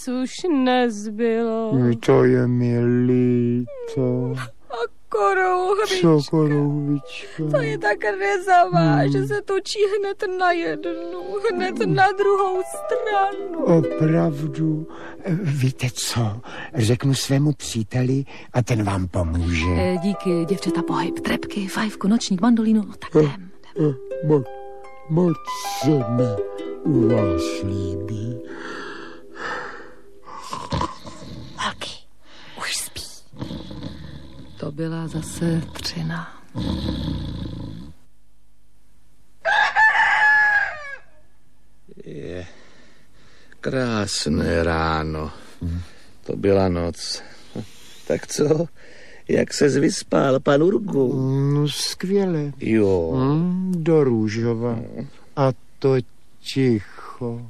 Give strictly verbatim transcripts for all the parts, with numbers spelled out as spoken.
už nezbylo. To je mi líto. A korouhvička. Co korouhvička? To je tak rezavá, hmm. že se točí hned na jednu, hned na druhou stranu. Opravdu? Víte co? Řeknu svému příteli a ten vám pomůže. E, díky, děvčata, pohyb, trepky, fajfku, nočník, mandolínu, no tak jdem. jdem. Mo, moc se mi u vás líbí. Holky, už spí. To byla zase třina. Je krásné ráno. To byla noc. Tak co? Jak ses vyspal, pan Urgu? No skvěle. Jo. Mm, do růžova. A to ticho.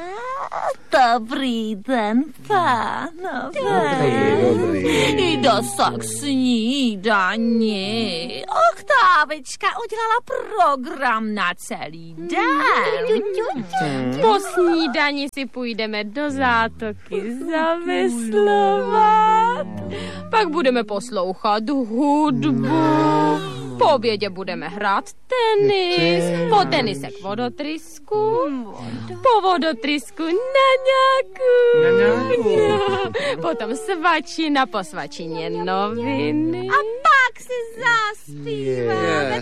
Dobrý den, pánové. Dobrý. Jdu k snídani. Oktávička udělala program na celý den. Po snídani si půjdeme do zátoky zaveslovat. Pak budeme poslouchat hudbu. Po obědě budeme hrát tenis. Po tenise k vodotrysku. Po vodotrysku na nějakou. Potom svačina, po svačině noviny. A pak si zaspíváme.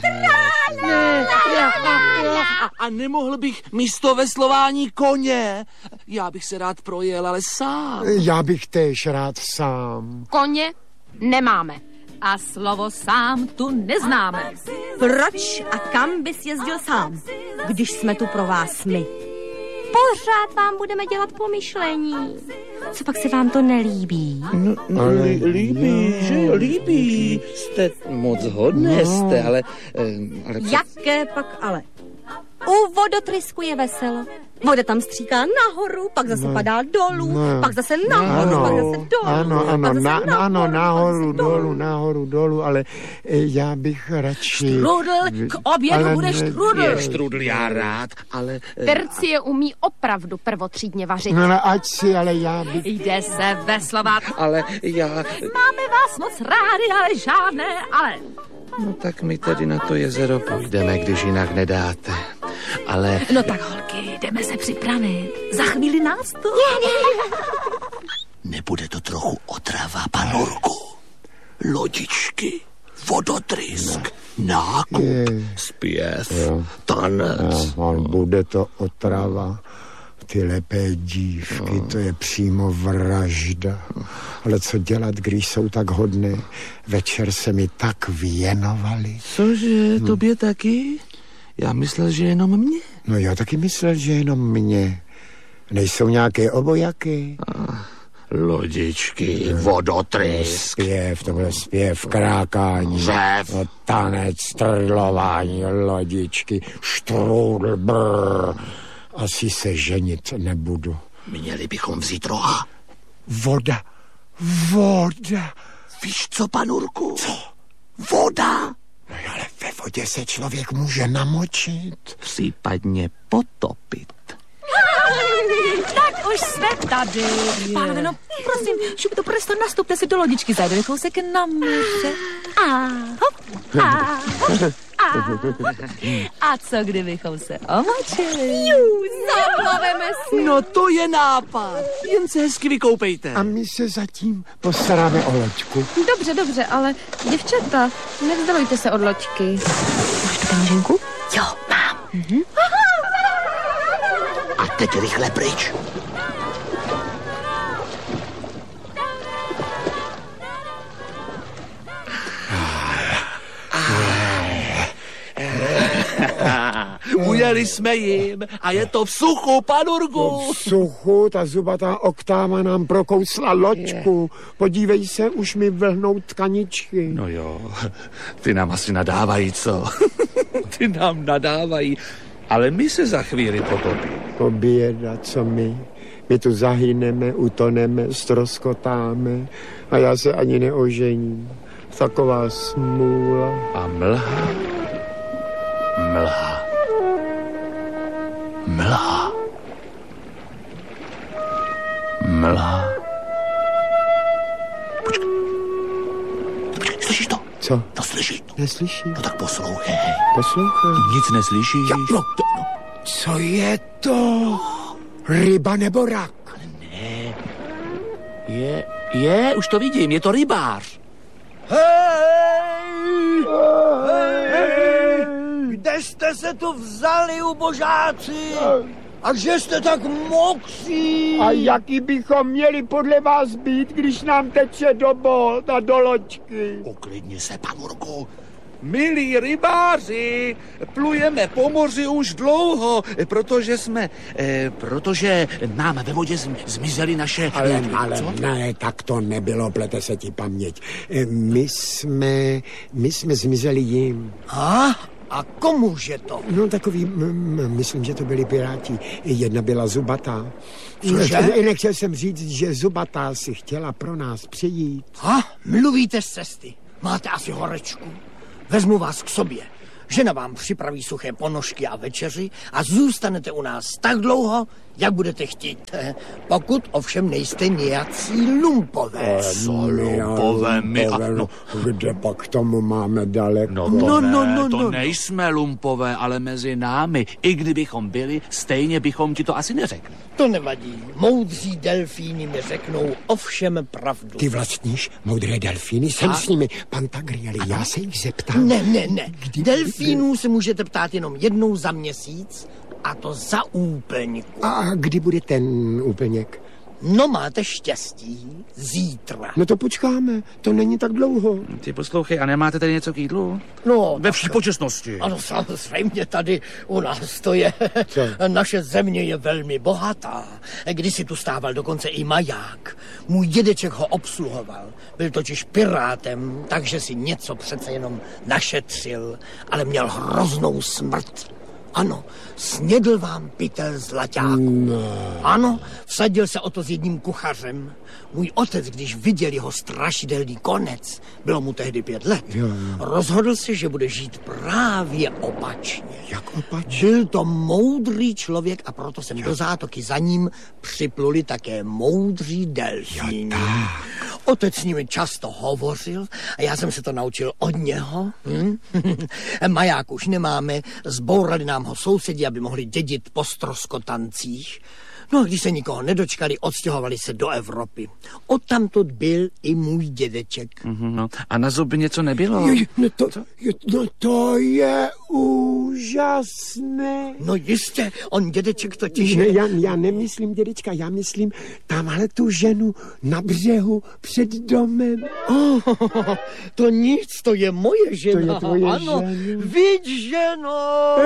A, a nemohl bych místo veslování koně? Já bych se rád projel, ale sám. Já bych též rád sám. Koně nemáme. A slovo sám tu neznáme. Proč a kam bys jezdil sám, když jsme tu pro vás my? Pořád vám budeme dělat pomyšlení. Co pak se vám to nelíbí? No, no Ale líbí, jo. že líbí. Jste moc hodné, No. jste, ale... ale před... Jaké pak ale? U vodotrysku je veselo. Voda tam stříká nahoru, pak zase No. padá dolů, No. pak zase nahoru, Ano, pak zase dolů. ano, pak ano, zase na, nahoru, ano, pak nahoru, zase dolů, nahoru, dolů, ale eh, já bych radši... Strudl, k obědu Ale bude ne- štrudl. Je štrudl, já rád, ale... eh, Tercie umí opravdu prvotřídně vařit. No, ale ať si, ale já bych... Jde se veslovat. Ale já... Máme vás moc rádi, ale žádné ale. No tak my tedy na to jezero půjdeme, když jinak nedáte. Ale... No tak holky, jdeme se připravit. Za chvíli nás tu. Nebude to trochu otrava, pan Urgu? Lodičky, vodotrysk, nákup, Je. zpěv, Jo. tanec. No, on bude to otrava. Ty lepé dívky, to je přímo vražda. Ale co dělat, když jsou tak hodné? Večer se mi tak věnovali. Cože, tobě taky? Já myslel, že jenom mě. No já taky myslel, že jenom mě. Nejsou nějaké obojaké? Lodičky, vodotrysk. Zpěv, tohle zpěv, krákání, Řev. no, tanec, trdlování, lodičky, štrůdl, brr. Asi se ženit nebudu. Měli bychom vzít roha. Voda, voda. Víš co, pan Urgu? Co? Voda. No ale ve vodě se člověk může namočit. Případně potopit. Tak už jsme tady. Pánové, no prosím, šup to presto, nastupte si do lodičky, zajdeme kousek na moře. A hop, a hop, a hop. A co kdybychom se omočili? Zaplaveme si. No to je nápad. Jen se hezky vykoupejte. A my se zatím postaráme o loďku. Dobře, dobře, ale děvčata, nevzdalujte se od loďky. Máš tu peněženku? Jo, mám. Mhm. A teď rychle pryč. Ujeli jsme jim a je to v suchu, pan Urgu. V suchu ta zubatá oktáva nám prokousla loďku. Podívej se, už mi vlhnou tkaničky. No jo, ty nám asi nadávají, co? Ty nám nadávají, ale my se za chvíli potopíme. To běda, co my? My tu zahyneme, utoneme, stroskotáme a já se ani neožením. Taková smůla. A mlha, mlha, mlha, mlha. Mlha. Počkej. Počkej, slyšíš to? Co? No slyšíš to. Neslyším. No tak poslouchej. Poslouchám. Nic neslyšíš? Ja, no, to, no. Co je to? Ryba nebo rak? Ne. Je, je, už to vidím, je to rybář. Hej! Hej! Kde jste se tu vzali, ubožáci? A že jste tak mokří? A jaký bychom měli podle vás být, když nám teče do bod a do loďky? Uklidni se, Panurku. Milí rybáři, plujeme po moři už dlouho, protože jsme... E, protože nám ve vodě zm, zmizely naše... Ale, ale ne, tak to nebylo, plete se ti paměť. My jsme, my jsme zmizeli jim. A? A komuže to? No takový, m, myslím, že to byli piráti. Jedna byla zubatá. Cože? Nechtěl jsem říct, že zubatá si chtěla pro nás přijít. Ha? Mluvíte z cesty. Máte asi horečku. Vezmu vás k sobě. Žena vám připraví suché ponožky a večeři a zůstanete u nás tak dlouho, jak budete chtít. Pokud ovšem nejste nějací lumpové. Co lumpové my? A, no, kde pak k tomu máme daleko? no to No, ne, no, no, to no. nejsme lumpové, ale mezi námi. I kdybychom byli, stejně bychom ti to asi neřekli. To nevadí. Moudří delfíny mi řeknou ovšem pravdu. Ty vlastníš moudré delfíny? Jsem s nimi. Pantagrieli, já se jich zeptám. Ne, ne, ne. Delfínů se můžete ptát jenom jednou za měsíc a to za úplňku. A kdy bude ten úplněk? No máte štěstí. Zítra. No to počkáme, to není tak dlouho. Ty poslouchej, a nemáte tady něco k jídlu? No, Ve vší počestnosti. ano, samozřejmě tady u nás to je. Co? Naše země je velmi bohatá. Kdysi tu stával dokonce i maják. Můj dědeček ho obsluhoval. Byl totiž pirátem, takže si něco přece jenom našetřil, ale měl hroznou smrt. Ano, snědl vám pytel zlaťáku. No. Ano, vsadil se o to s jedním kuchařem. Můj otec, když viděl jeho strašidelný konec, bylo mu tehdy pět let, Jo. rozhodl se, že bude žít právě opačně. Jak opačně? Byl to moudrý člověk a proto jsem do zátoky za ním připluli také moudří delfíny. Otec s nimi často hovořil a já jsem se to naučil od něho. Hm? Maják už nemáme, zbourali nám ho sousedi, aby mohli dědit po stroskotancích. No a když se nikoho nedočkali, odstěhovali se do Evropy. Odtamtud byl i můj dědeček. Mm-hmm, no. A na zuby něco nebylo? Jo, no, to, jo, no to je úžasné. No jistě, on dědeček totiž... Ne, já, já nemyslím dědečka, já myslím tamhle tu ženu na břehu před domem. Oh, to nic, to je moje žena. To je tvoje ano, žena. Vidíš, ženo.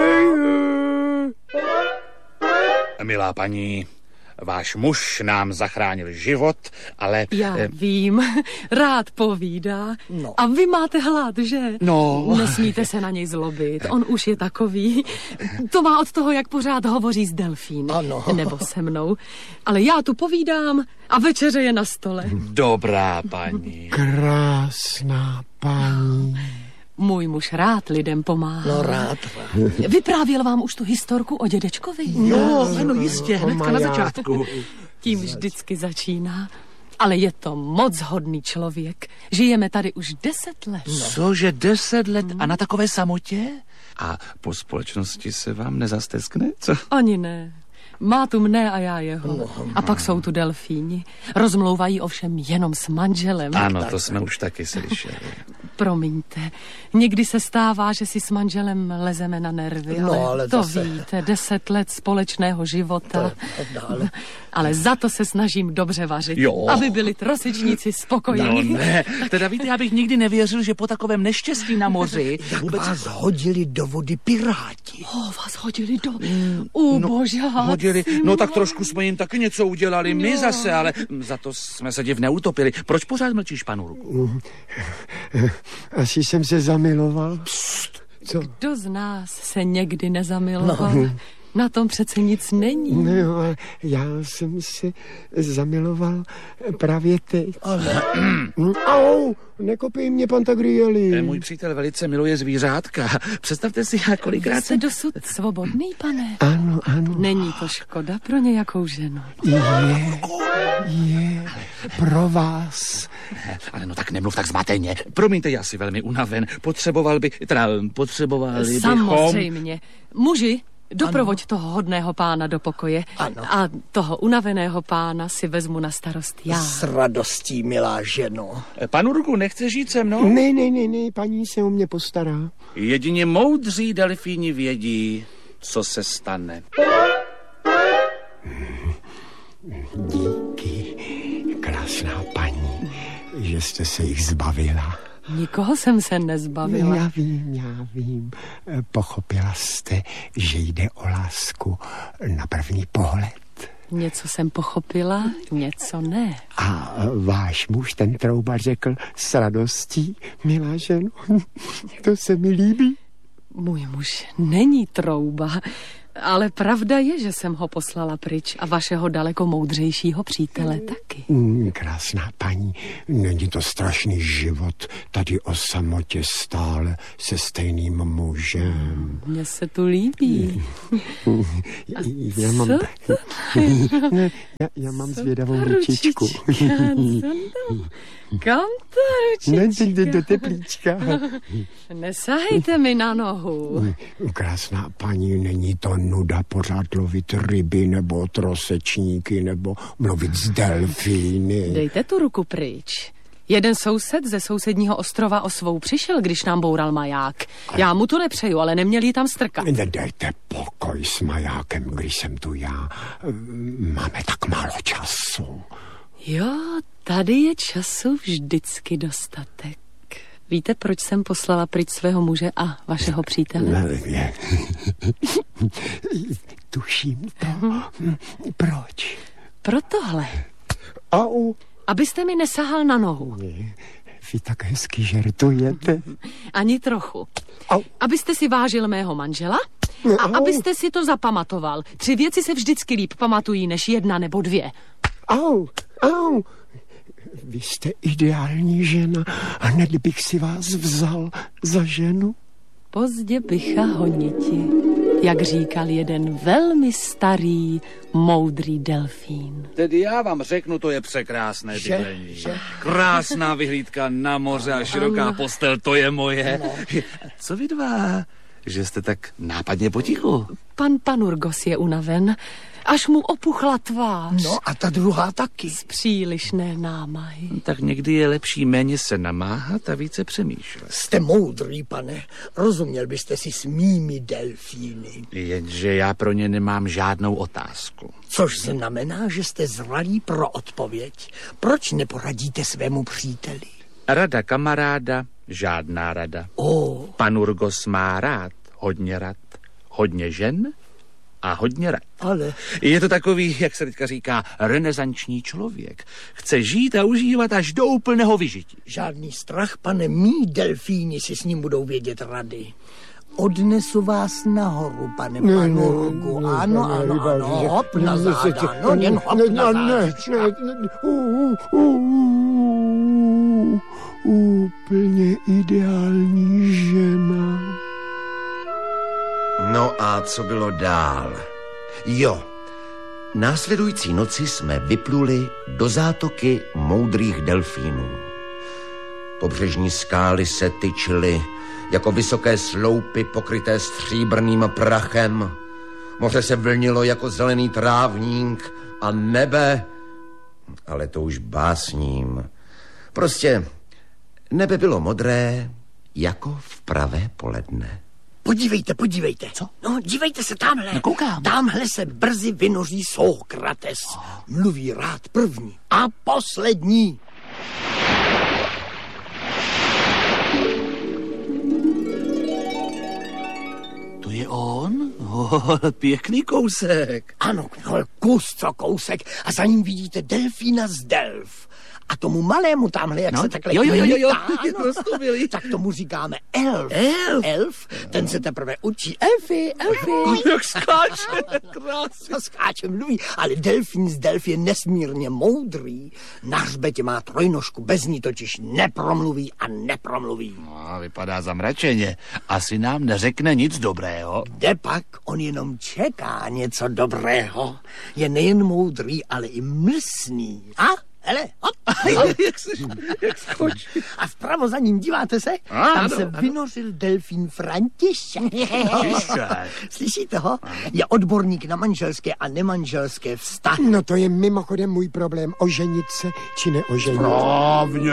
Milá paní, váš muž nám zachránil život, ale... Já eh, vím, rád povídá. No. A vy máte hlad, že? No. Nesmíte se na něj zlobit, on už je takový. To má od toho, jak pořád hovoří s delfíny. Ano. Nebo se mnou. Ale já tu povídám a večeře je na stole. Dobrá paní. Krásná paní. Můj muž rád lidem pomáhá. No rád. Vyprávěl vám už tu historku o dědečkovi? No, ano, jistě, hnedka na majáku. začátku. Tím vždycky začíná. Ale je to moc hodný člověk. Žijeme tady už deset let. Cože, deset let a na takové samotě? A po společnosti se vám nezasteskne, co? Ani ne. Má tu mne a já jeho. A pak jsou tu delfíni. Rozmlouvají ovšem jenom s manželem. Ano, to jsme už taky slyšeli. Promiňte, někdy se stává, že si s manželem lezeme na nervy, No, ale, ale to zase- víte, deset let společného života. Dále. Ale za to se snažím dobře vařit, Jo. aby byli trosečníci No spokojení. ne, teda víte, já bych nikdy nevěřil, že po takovém neštěstí na moři Jak vůbec... vás hodili do vody piráti. O, vás hodili do... U božáci. Hodili, no tak trošku jsme jim taky něco udělali, my zase, ale za to jsme se div neutopili. Proč pořád mlčíš, Panurku? Asi jsem se zamiloval. Co? Kdo z nás se někdy nezamiloval? No. Na tom přece nic není. No jo, ale já jsem se zamiloval právě teď. Ale... Au, nekopej mě, Pantagrieli. Můj přítel velice miluje zvířátka. Představte si, já kolikrát Jste jsem... dosud svobodný, pane? Ano, ano. Není to škoda pro nějakou ženu? Je, je, pro vás. Ale no tak nemluv tak zmateně. Promiňte, já si velmi unaven. Potřeboval by... Teda, potřebovali bychom... Samozřejmě. Muži, doprovoď ano. toho hodného pána do pokoje. Ano. A toho unaveného pána si vezmu na starost já. S radostí, milá ženo. Panu Ruku, nechce žít se mnou? Ne, ne, ne, ne, paní se o mě postará. Jedině moudří delfíni vědí, co se stane. Díky, krásná paní, že jste se jich zbavila. Nikoho jsem se nezbavila. Já vím, já vím. Pochopila jste, že jde o lásku na první pohled. Něco jsem pochopila, něco ne. A váš muž, ten troubař, řekl s radostí, milá ženo, to se mi líbí. Můj muž není trouba, ale pravda je, že jsem ho poslala pryč a vašeho daleko moudřejšího přítele taky. Mm, krásná paní, není to strašný život tady o samotě stále se stejným mužem. Mně se tu líbí. A já mám, co ne, já, já mám zvědavou ručičku. Kam ta ručička? Ne, do teplíčka. Nesahejte mi na nohu. Krásná paní, není to nuda pořád lovit ryby nebo trosečníky nebo mluvit s delfíny. Dejte tu ruku pryč. Jeden soused ze sousedního ostrova o svou přišel, když nám boural maják. Já mu to nepřeju, ale neměl jí tam strkat. Nedejte pokoj s majákem, když jsem tu já. Máme tak málo času. Jo, tady je času vždycky dostatek. Víte, proč jsem poslala pryč svého muže a vašeho přítele? Ne, tuším to. Proč? Pro tohle. Au. Abyste mi nesahal na nohu. Ne, vy tak hezky žertujete. Ani trochu. Au. Abyste si vážil mého manžela a Au. abyste si to zapamatoval. Tři věci se vždycky líp pamatují než jedna nebo dvě. Au, au. Vy jste ideální žena a hned bych si vás vzal za ženu. Pozdě bycha honiti, jak říkal jeden velmi starý, moudrý delfín. Tedy já vám řeknu, to je překrásné bydlení. Krásná vyhlídka na moře a široká ano. postel, to je moje. No. Co vy dva, že jste tak nápadně potichu? Pan Panurgos je unaven, až mu opuchla tvář. No a ta druhá taky. Z přílišné námahy. Tak někdy je lepší méně se namáhat a více přemýšlet. Jste moudrý, pane. Rozuměl byste si s mými delfíny. Jenže já pro ně nemám žádnou otázku. Což znamená, že jste zralí pro odpověď. Proč neporadíte svému příteli? Rada kamaráda, žádná rada. Oh. Panurgos má rád, hodně rad, hodně žen a hodně rad. Ale... Je to takový, jak se teďka říká, renesanční člověk. Chce žít a užívat až do úplného vyžití. Žádný strach, pane, mý delfíni si s ním budou vědět rady. Odnesu vás nahoru, pane Panurgu. Ano, ano, ano, hop na záda, no jen hop na zádička. Úplně ideální žena. No a co bylo dál? Jo, následující noci jsme vypluli do zátoky moudrých delfínů. Pobřežní skály se tyčily jako vysoké sloupy pokryté stříbrným prachem. Moře se vlnilo jako zelený trávník a nebe, ale to už básním. Prostě nebe bylo modré jako v pravé poledne. Podívejte, podívejte. Co? No, dívejte se tamhle. No, koukám. Tamhle se brzy vynoří Sókrates. Mluví rád první a poslední. To je on? Oh, pěkný kousek. Ano, kus co kousek a za ním vidíte delfína z Delf. A tomu malému tamhle, jak no, se takhle jo, jo, jo, jo, no, tak tomu říkáme elf. Elf? Elf, ten se teprve učí elfy, elfy. Jak skáče, krásně. Skáče mluví, ale delfín z Delf je nesmírně moudrý. Na hřbetě má trojnožku, bez ní totiž nepromluví a nepromluví. No, vypadá zamračeně. Asi nám neřekne nic dobrého. Kde pak on jenom čeká něco dobrého. Je nejen moudrý, ale i mlsný. A? Hele, hop. jak, se, jak skočí. A vpravo za ním, díváte se? Ano, Tam se ano. vynořil delfín František. Slyšíte ho? Je odborník na manželské a nemanželské vztahy. No to je mimochodem můj problém, oženit se či neoženit. Správně.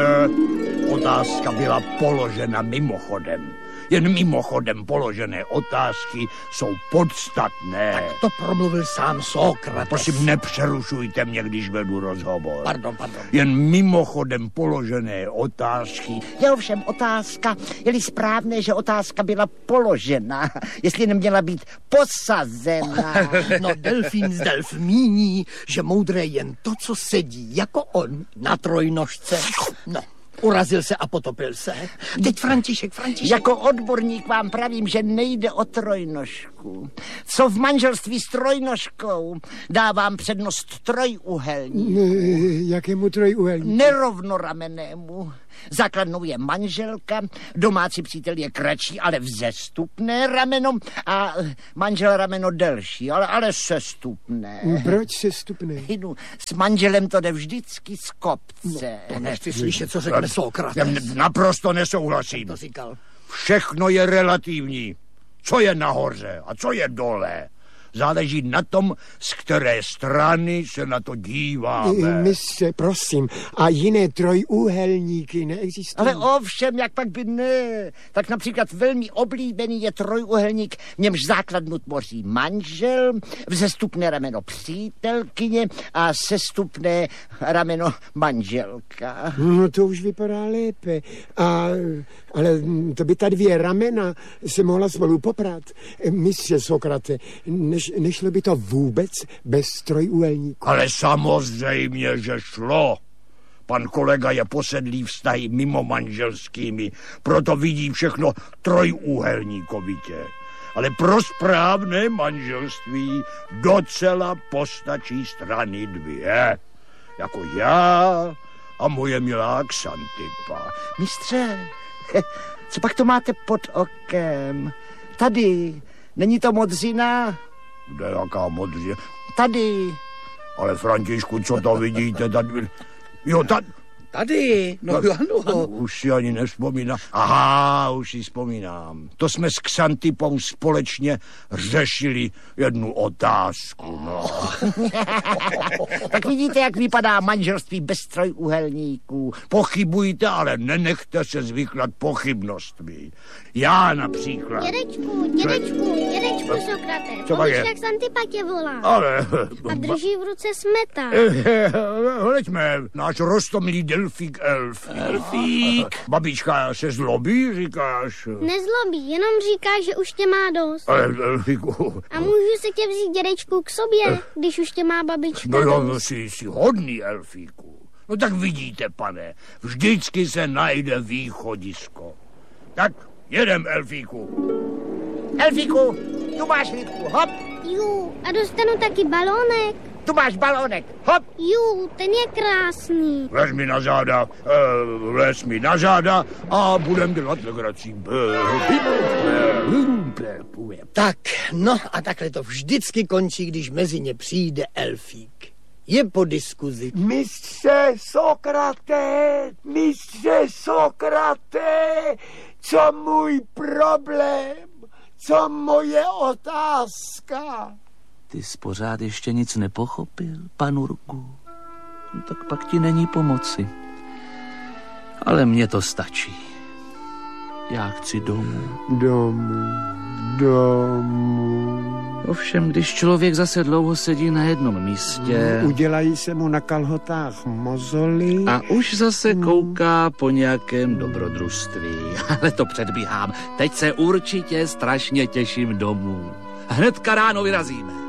Otázka byla položena mimochodem. Jen mimochodem položené otázky jsou podstatné. Tak to promluvil sám Sokrates. Prosím, nepřerušujte mě, když vedu rozhovor. Pardon, pardon. Jen mimochodem položené otázky. Je ovšem otázka, je-li správné, že otázka byla položena, jestli neměla být posazena. No, delfín z Delf míní, že moudré jen to, co sedí jako on na trojnožce. No, urazil se a potopil se. Teď František, František. Jako odborník vám pravím, že nejde o trojnožku. Co v manželství s trojnožkou? Dávám přednost trojuhelníku. Jakému trojuhelníku? Nerovnoramenému. Základnou je manželka, domácí přítel je kratší, ale vzestupné rameno a manžel rameno delší, ale, ale sestupné. Proč sestupné? No, s manželem to jde vždycky z kopce. To nechci slyšet, co řekne Sokrates. Naprosto nesouhlasím. To říkal. Všechno je relativní. Co je nahoře a co je dole? Záleží na tom, z které strany se na to díváme. Mistře, prosím, a jiné trojúhelníky neexistují? Ale ovšem, jak pak by ne. Tak například velmi oblíbený je trojuhelník, v němž základnu tvoří manžel, vzestupné rameno přítelkyně a sestupné rameno manželka. No to už vypadá lépe. A, ale to by ta dvě ramena se mohla spolu poprat. Mistře Sokrate, než, nešlo by to vůbec bez trojúhelníku? Ale samozřejmě, že šlo. Pan kolega je posedlý vztahy mimo manželskými, proto vidí všechno trojúhelníkovitě. Ale pro správné manželství docela postačí strany dvě. Jako já a moje milá Xantipa. Mistře, co pak to máte pod okem? Tady, není to modřina? Kde jaká modřina? Tady. Ale Františku, co to vidíte? Tady... Jo, tady... Tady, no ano. Už si ani nevzpomínám. Aha, už si vzpomínám. To jsme s Xantipou společně řešili jednu otázku, no. Tak vidíte, jak vypadá manželství bez trojúhelníků. Pochybujte, ale nenechte se zvyklat pochybnostmi. Já například... Dědečku, dědečku, dědečku Sokrate, Co pak je? jak Xantipa tě volá. Ale... A drží v ruce smeta. Hleďme, náš roztomilý delfík Elf. Elfík. Babička se zlobí, říkáš? Nezlobí, jenom říká, že už tě má dost. Ale Elfíku... A můžu se tě vzít, dědečku, k sobě, když už tě má babička No jo, dost. jsi, jsi hodný, Elfíku. No tak vidíte, pane, vždycky se najde východisko. Tak jedem, Elfíku. Elfíku, tu máš rybku, hop. Jú, a dostanu taky balónek. Tu máš balónek, hop. Jú, ten je krásný. Vlez mi na záda, eh, vlez mi na záda a budem dělat legrací. Tak, no a takhle to vždycky končí, když mezi ně přijde elfík. Je po diskuzi. Mistře Sokrate, mistře Sokrate, co můj problém, co moje otázka? Ty jsi pořád ještě nic nepochopil, panurku. No, tak pak ti není pomoci. Ale mně to stačí. Já chci domů. Domů, domů. Ovšem, když člověk zase dlouho sedí na jednom místě... Udělají se mu na kalhotách mozoly. A už zase kouká po nějakém dobrodružství. Ale to předbíhám. Teď se určitě strašně těším domů. Hnedka ráno vyrazíme.